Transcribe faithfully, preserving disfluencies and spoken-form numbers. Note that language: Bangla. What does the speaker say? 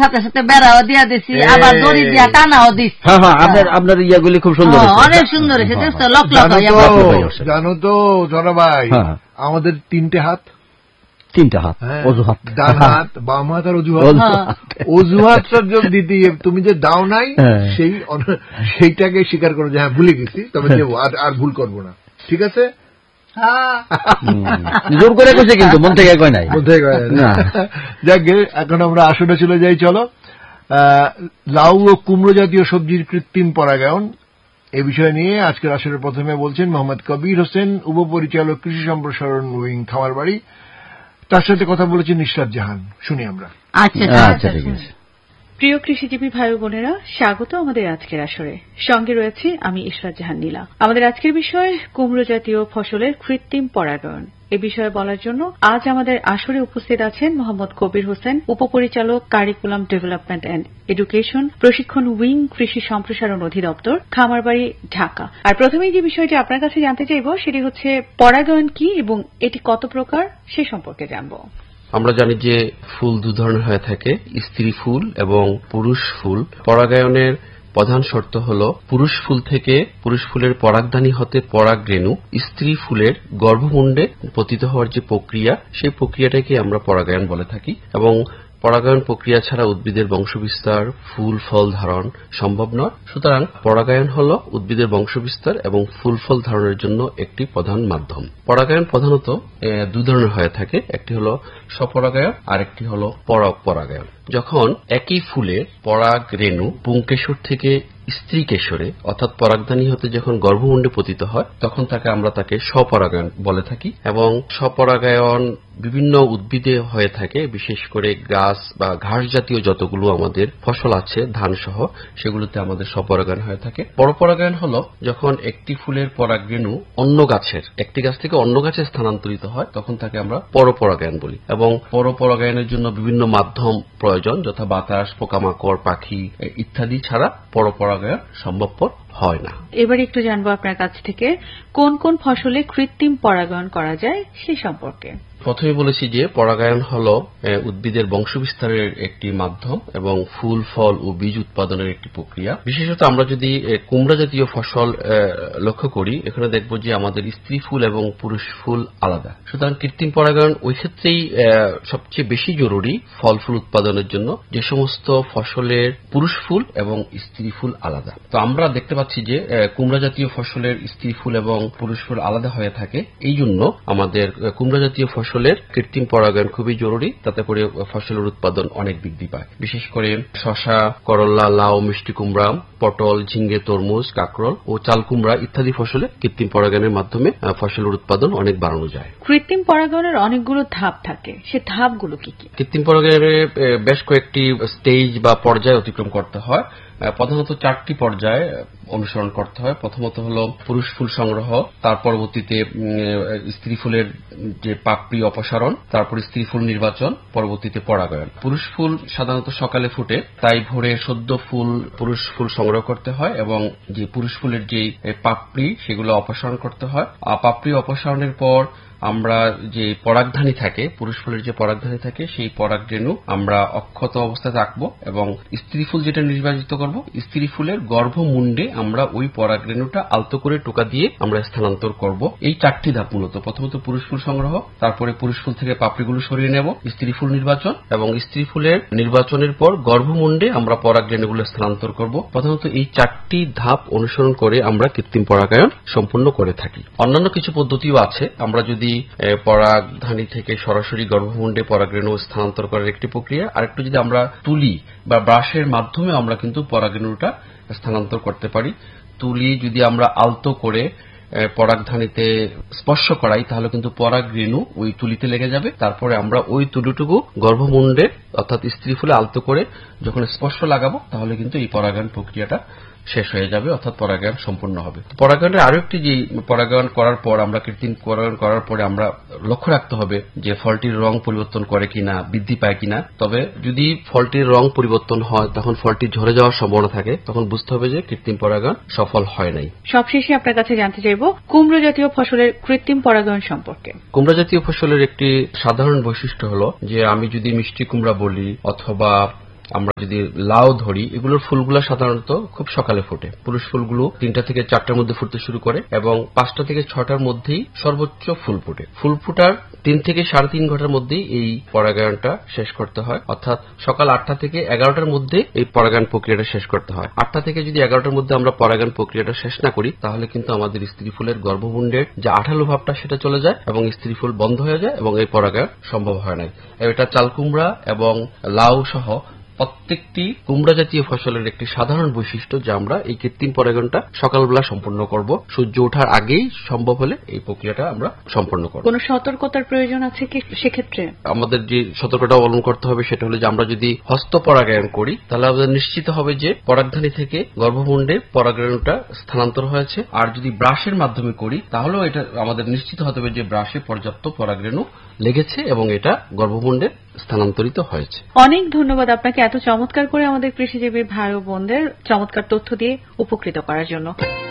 সাথে সাথে বেড়াও দিয়া দিছি, আবার দড়ি দিয়া টানাও দিছি। হ্যাঁ হ্যাঁ, আপনার আপনার ইয়াগুলি খুব সুন্দর, অনেক সুন্দর হয়েছে। দেখছো লক লক। জানো তো ধরা ভাই, আমাদের তিনটে হাত, তিনটা হাত, অজুহাত, ডান হাত, বাম হাত আর অজুহাত। অজুহাতটা যদি দিতে তুমি যে দাও নাই, সেই সেইটাকে স্বীকার করো যে হ্যাঁ ভুলে গেছি, তবে আর ভুল করবো না। ঠিক আছে, জোর করে গেছে কিন্তু মন থেকে কয় নাই, মন থেকে কয় না। যাক, এখন আমরা আসলে চলে যাই। চলো, লাউ ও কুমড়ো জাতীয় সবজির কৃত্রিম পরাগায়ন এই বিষয় নিয়ে আজকের আসলে প্রথমে বলছেন মোহাম্মদ কবির হোসেন, উপপরিচালক কৃষি সম্প্রসারণ উইং খামারবাড়ি। তার সাথে কথা বলেছেন ইশরাত জাহান। শুনি আমরা। আচ্ছা আচ্ছা, ঠিক আছে। প্রিয় কৃষিজীবী ভাই বোনেরা, স্বাগত আমাদের আজকের আসরে। সঙ্গে রয়েছে আমি ইশরাত জাহান নীলা। আমাদের আজকের বিষয় কুমড়ো জাতীয় ফসলের কৃত্রিম পরাগায়ন। এ বিষয়ে বলার জন্য আজ আমাদের আসরে উপস্থিত আছেন মোহাম্মদ কবির হোসেন, উপপরিচালক কারিকুলাম ডেভেলপমেন্ট অ্যান্ড এডুকেশন, প্রশিক্ষণ উইং, কৃষি সম্প্রসারণ অধিদপ্তর, খামারবাড়ি, ঢাকা। আর প্রথমেই যে বিষয়টি আপনার কাছে জানতে চাইব সেটি হচ্ছে পরাগায়ন কি এবং এটি কত প্রকার সে সম্পর্কে জানব। আমরা জানি যে ফুল দু ধরনের হয়ে থাকে, স্ত্রী ফুল এবং পুরুষ ফুল। পরাগায়নের প্রধান শর্ত হল পুরুষ ফুল থেকে পুরুষ ফুলের পরাগধানী হতে পরাগ রেণু স্ত্রী ফুলের গর্ভমুণ্ডে পতিত হওয়ার যে প্রক্রিয়া, সেই প্রক্রিয়াটাকে আমরা পরাগায়ন বলে থাকি। এবং পরাগায়ন প্রক্রিয়া ছাড়া উদ্ভিদের বংশবিস্তার, ফুল ফল ধারণ সম্ভব নয়। সুতরাং পরাগায়ন হল উদ্ভিদের বংশবিস্তার এবং ফুল ফল ধারণের জন্য একটি প্রধান মাধ্যম। পরাগায়ন প্রধানত দু ধরনের হয়ে থাকে, একটি হল স্বপরাগায়ন আর একটি হল পরাগ পরাগায়ন। যখন একই ফুলে পরাগ রেণু পুংকেশর থেকে স্ত্রী কেশরে অর্থাৎ পরাগধানী হতে যখন গর্ভমুণ্ডে পতিত হয়, তখন তাকে আমরা তাকে স্বপরাগায়ন বলে থাকি। এবং স্বপরাগায়ন বিভিন্ন উদ্ভিদে হয়ে থাকে, বিশেষ করে গাছ বা ঘাস জাতীয় যতগুলো আমাদের ফসল আছে ধান সহ, সেগুলোতে আমাদের স্বপরাগায়ন হয়ে থাকে। পরপরাগায়ন হল যখন একটি ফুলের পরাগ রেণু অন্য গাছের, একটি গাছ থেকে অন্য গাছে স্থানান্তরিত হয়, তখন তাকে আমরা পরপরাগায়ন বলি। এবং পরপরাগায়নের জন্য বিভিন্ন মাধ্যম প্রয়োজন, যথা বাতাস, পোকামাকড়, পাখি ইত্যাদি ছাড়া পরপরাগায়ন সম্ভবপর হয় না। এবার একটু জানবো আপনার কাছ থেকে কোন কোন ফসলে কৃত্রিম পরাগায়ন করা যায় সে সম্পর্কে। প্রথমে বলেছি যে পরাগায়ন হল উদ্ভিদের বংশবিস্তারের একটি মাধ্যম এবং ফুল ফল ও বীজ উৎপাদনের একটি প্রক্রিয়া। বিশেষত আমরা যদি কুমড়া জাতীয় ফসল লক্ষ্য করি, এখানে দেখব যে আমাদের স্ত্রী ফুল এবং পুরুষ ফুল আলাদা। সুতরাং কৃত্রিম পরাগায়ন ওই ক্ষেত্রেই সবচেয়ে বেশি জরুরি ফল ফুল উৎপাদনের জন্য, যে সমস্ত ফসলের পুরুষ ফুল এবং স্ত্রী ফুল আলাদা। তো আমরা দেখতে পাচ্ছি যে কুমড়া জাতীয় ফসলের স্ত্রী ফুল এবং পুরুষ ফুল আলাদা হয়ে থাকে। এই জন্য আমাদের কুমড়া জাতীয় ফসল ফসলের কৃত্রিম পরাগায়ন খুবই জরুরি, তাতে করে ফসলের উৎপাদন অনেক বৃদ্ধি পায়। বিশেষ করে শশা, করলা, লাউ, মিষ্টি কুমড়া, পটল, ঝিঙ্গে, তরমুজ, কাঁকরোল ও চাল কুমড়া ইত্যাদি ফসলে কৃত্রিম পরাগায়নের মাধ্যমে ফসলের উৎপাদন অনেক বাড়ানো যায়। কৃত্রিম পরাগায়নের অনেকগুলো ধাপ থাকে, সে ধাপগুলো কি কি? কৃত্রিম পরাগায়নে বেশ কয়েকটি স্টেজ বা পর্যায় অতিক্রম করতে হয়। প্রধানত চারটি পর্যায়ে অনুসরণ করতে হয়। প্রথমত হল পুরুষ ফুল সংগ্রহ, তার পরবর্তীতে স্ত্রী ফুলের যে পাপড়ি অপসারণ, তারপর স্ত্রী ফুল নির্বাচন, পরবর্তীতে পরাগায়ন। পুরুষ ফুল সাধারণত সকালে ফুটে, তাই ভোরে সদ্য ফুল পুরুষ ফুল সংগ্রহ করতে হয় এবং যে পুরুষ ফুলের যে পাপড়ি সেগুলো অপসারণ করতে হয়। পাপড়ি অপসারণের পর আমরা যে পরাগধানী থাকে, পুরুষ ফুলের যে পরাগধানী থাকে, সেই পরাগ রেণু আমরা অক্ষত অবস্থায় রাখবো এবং স্ত্রী ফুল যেটা নির্বাচিত করব, স্ত্রী ফুলের গর্ভমুণ্ডে আমরা ওই পরাগ রেণুটা আলতো করে টোকা দিয়ে আমরা স্থানান্তর করব। এই চারটি ধাপ মূলত। প্রথমত পুরুষ ফুল সংগ্রহ, তারপরে পুরুষ ফুল থেকে পাপড়িগুলো সরিয়ে নেব, স্ত্রী ফুল নির্বাচন এবং স্ত্রী ফুলের নির্বাচনের পর গর্ভমুণ্ডে আমরা পরাগ রেণুগুলো স্থানান্তর করব। প্রধানত এই চারটি ধাপ অনুসরণ করে আমরা কৃত্রিম পরাগায়ন সম্পূর্ণ করে থাকি। অন্যান্য কিছু পদ্ধতিও আছে। আমরা যদি পরাগধানী থেকে সরাসরি গর্ভমুণ্ডে পরাগরেণু স্থানান্তর করার একটি প্রক্রিয়া, আরেকটু যদি আমরা তুলি বা ব্রাশের মাধ্যমে আমরা কিন্তু পরাগরেণুটা স্থানান্তর করতে পারি। তুলি যদি আমরা আলতো করে পরাগধানীতে স্পর্শ করাই, তাহলে কিন্তু পরাগ রেণু ওই তুলিতে লেগে যাবে। তারপরে আমরা ওই তুলিটুকু গর্ভমুণ্ডে অর্থাৎ স্ত্রী ফুলে আলতো করে যখন স্পর্শ লাগাবো, তাহলে কিন্তু এই পরাগায়ন প্রক্রিয়াটা শেষ হয়ে যাবে, অর্থাৎ পরাগায়ন সম্পূর্ণ হবে। পরাগায়নের আরো একটি যে পরাগায়ন করার পর আমরা কৃত্রিম পরাগায়ন করার পরে আমরা লক্ষ্য রাখতে হবে যে ফলটির রং পরিবর্তন করে কিনা, বৃদ্ধি পায় কিনা। তবে যদি ফলটির রং পরিবর্তন হয়, তখন ফলটি ঝরে যাওয়ার সম্ভাবনা থাকে, তখন বুঝতে হবে যে কৃত্রিম পরাগায়ন সফল হয় নাই। সবশেষে আপনার কাছে জানতে চাইব কুমড়ো জাতীয় ফসলের কৃত্রিম পরাগায়ন সম্পর্কে। কুমড়া জাতীয় ফসলের একটি সাধারণ বৈশিষ্ট্য হলো যে আমি যদি মিষ্টি কুমড়া বলি অথবা আমরা যদি লাউ ধরি, এগুলোর ফুলগুলো সাধারণত খুব সকালে ফোটে। পুরুষ ফুলগুলো তিনটা থেকে চারটার মধ্যে ফুটতে শুরু করে এবং পাঁচটা থেকে ছটার মধ্যেই সর্বোচ্চ ফুল ফোটে। ফুল ফোটার তিন থেকে সাড়ে তিন ঘন্টার মধ্যেই এই পরাগায়নটা শেষ করতে হয়, অর্থাৎ সকাল আটটা থেকে এগারোটার মধ্যে এই পরাগায়ন প্রক্রিয়াটা শেষ করতে হয়। আটটা থেকে যদি এগারোটার মধ্যে আমরা পরাগায়ন প্রক্রিয়াটা শেষ না করি, তাহলে কিন্তু আমাদের স্ত্রী ফুলের গর্ভমুণ্ডের যে আঠালো ভাবটা সেটা চলে যায় এবং স্ত্রী ফুল বন্ধ হয়ে যায় এবং এই পরাগায়ন সম্ভব হয় না। এটা চাল কুমড়া এবং লাউ সহ প্রত্যেকটি কুমড়া জাতীয় ফসলের একটি সাধারণ বৈশিষ্ট্য, যে আমরা এই কৃত্রিম পরাগায়নটা সকালবেলা সম্পন্ন করব। সূর্য ওঠার আগেই সম্ভব হলে এই প্রক্রিয়াটা আমরা সম্পন্ন করব। কোন সতর্কতার প্রয়োজন আছে কি সেক্ষেত্রে? আমাদের যে সতর্কতা অবলম্বন করতে হবে সেটা হলো যে আমরা যদি হস্ত পরাগায়ন করি, তাহলে আমাদের নিশ্চিত হবে যে পরাগধানী থেকে গর্ভমুণ্ডে পরাগায়নটা স্থানান্তর হয়েছে। আর যদি ব্রাশের মাধ্যমে করি, তাহলেও এটা আমাদের নিশ্চিত হতে হবে যে ব্রাশে পর্যাপ্ত পরাগরেণু লেগেছে এবং এটা গর্ভমুণ্ডে স্থানান্তরিত হয়েছে। অনেক ধন্যবাদ আপনাকে এত চমৎকার করে আমাদের কৃষিজীবী ভাই ও বোনদের চমৎকার তথ্য দিয়ে উপকৃত করার জন্য।